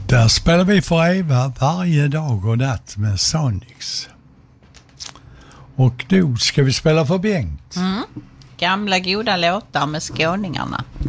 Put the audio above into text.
Där spelar vi för Eva varje dag och natt med Sonics. Och då ska vi spela för Bengt. Gamla goda låtar med skåningarna.